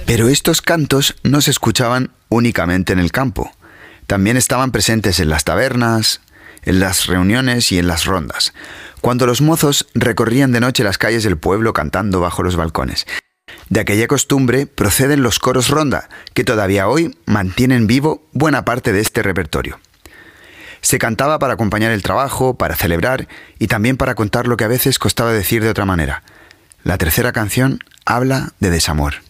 Pero estos cantos no se escuchaban únicamente en el campo. También estaban presentes en las tabernas, en las reuniones y en las rondas, cuando los mozos recorrían de noche las calles del pueblo cantando bajo los balcones. De aquella costumbre proceden los coros ronda, que todavía hoy mantienen vivo buena parte de este repertorio. Se cantaba para acompañar el trabajo, para celebrar y también para contar lo que a veces costaba decir de otra manera. La tercera canción habla de desamor.